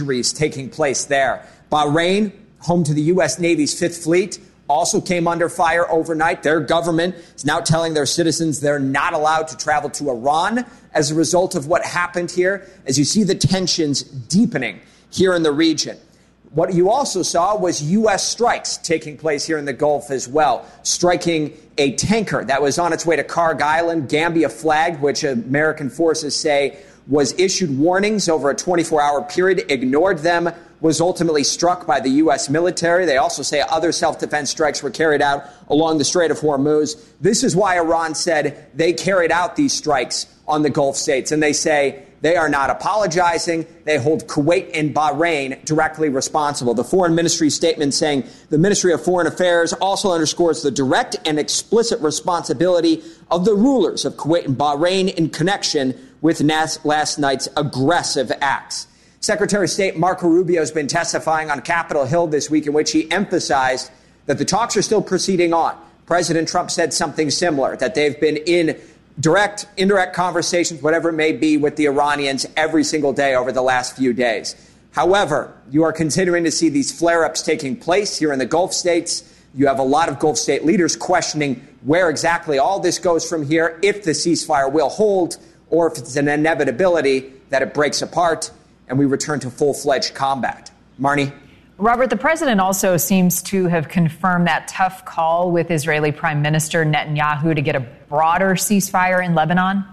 injuries taking place there. Bahrain, home to the U.S. Navy's Fifth Fleet, also came under fire overnight. Their government is now telling their citizens they're not allowed to travel to Iran as a result of what happened here, as you see the tensions deepening here in the region. What you also saw was U.S. strikes taking place here in the Gulf as well, striking a tanker that was on its way to Karg Island, Gambia flagged, which American forces say was issued warnings over a 24-hour period, ignored them, was ultimately struck by the U.S. military. They also say other self-defense strikes were carried out along the Strait of Hormuz. This is why Iran said they carried out these strikes on the Gulf states, and they say they are not apologizing. They hold Kuwait and Bahrain directly responsible. The Foreign Ministry statement saying the Ministry of Foreign Affairs also underscores the direct and explicit responsibility of the rulers of Kuwait and Bahrain in connection with last night's aggressive acts. Secretary of State Marco Rubio has been testifying on Capitol Hill this week, in which he emphasized that the talks are still proceeding on. President Trump said something similar, that they've been in direct, indirect conversations, whatever it may be, with the Iranians every single day over the last few days. However, you are continuing to see these flare-ups taking place here in the Gulf states. You have a lot of Gulf state leaders questioning where exactly all this goes from here, if the ceasefire will hold, or if it's an inevitability that it breaks apart and we return to full-fledged combat. Marnie? Robert, the president also seems to have confirmed that tough call with Israeli Prime Minister Netanyahu to get a broader ceasefire in Lebanon.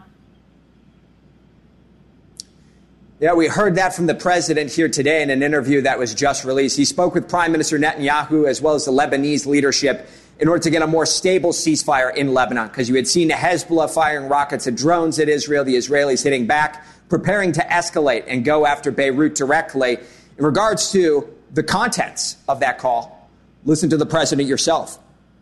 Yeah, we heard that from the president here today in an interview that was just released. He spoke with Prime Minister Netanyahu as well as the Lebanese leadership in order to get a more stable ceasefire in Lebanon, because you had seen Hezbollah firing rockets and drones at Israel, the Israelis hitting back, preparing to escalate and go after Beirut directly. In regards to the contents of that call, listen to the president yourself.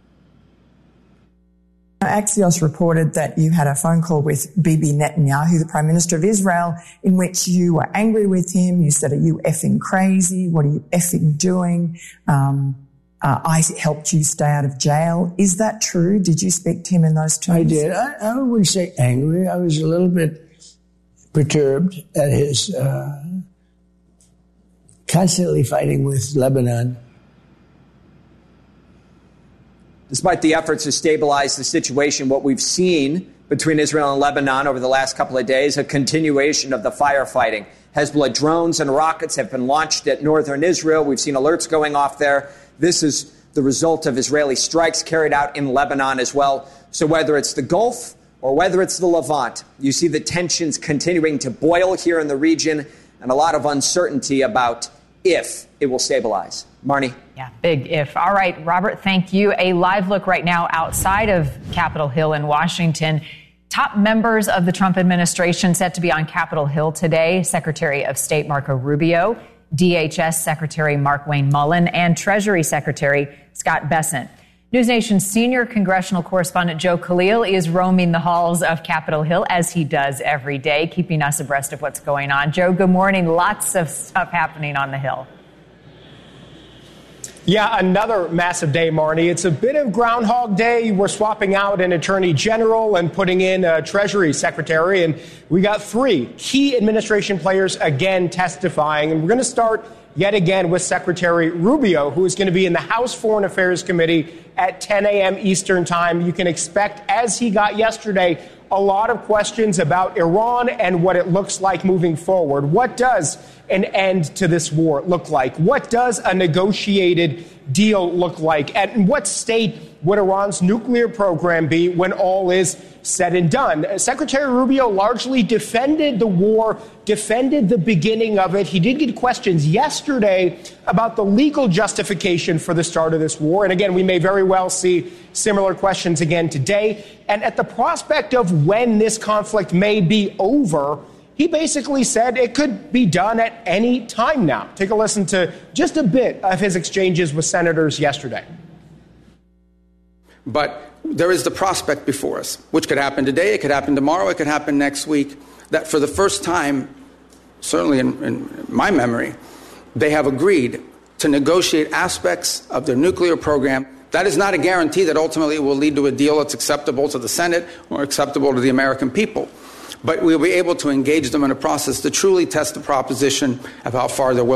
Axios reported that you had a phone call with Bibi Netanyahu, the Prime Minister of Israel, in which you were angry with him. You said, "Are you effing crazy? What are you effing doing? I helped you stay out of jail." Is that true? Did you speak to him in those terms? I did. I wouldn't say angry. I was a little bit perturbed at his constantly fighting with Lebanon. Despite the efforts to stabilize the situation, what we've seen between Israel and Lebanon over the last couple of days, a continuation of the firefighting. Hezbollah drones and rockets have been launched at northern Israel. We've seen alerts going off there. This is the result of Israeli strikes carried out in Lebanon as well. So whether it's the Gulf or whether it's the Levant, you see the tensions continuing to boil here in the region and a lot of uncertainty about if it will stabilize. Marnie? Yeah, big if. All right, Robert, thank you. A live look right now outside of Capitol Hill in Washington. Top members of the Trump administration set to be on Capitol Hill today: Secretary of State Marco Rubio, DHS Secretary Markwayne Mullin, and Treasury Secretary Scott Bessent. NewsNation's senior congressional correspondent Joe Khalil is roaming the halls of Capitol Hill, as he does every day, keeping us abreast of what's going on. Joe, good morning. Lots of stuff happening on the Hill. Yeah, another massive day, Marnie. It's a bit of Groundhog Day. We're swapping out an attorney general and putting in a Treasury Secretary. And we got three key administration players again testifying. And we're going to start yet again with Secretary Rubio, who is going to be in the House Foreign Affairs Committee at 10 a.m. Eastern Time. You can expect, as he got yesterday, a lot of questions about Iran and what it looks like moving forward. What does an end to this war look like? What does a negotiated deal look like? And what state would Iran's nuclear program be when all is said and done? Secretary Rubio largely defended the war, defended the beginning of it. He did get questions yesterday about the legal justification for the start of this war. And again, we may very well see similar questions again today. And at the prospect of when this conflict may be over, he basically said it could be done at any time now. Take a listen to just a bit of his exchanges with senators yesterday. But there is the prospect before us, which could happen today, it could happen tomorrow, it could happen next week, that for the first time, certainly in my memory, they have agreed to negotiate aspects of their nuclear program. That is not a guarantee that ultimately it will lead to a deal that's acceptable to the Senate or acceptable to the American people. But we'll be able to engage them in a process to truly test the proposition of how far they're willing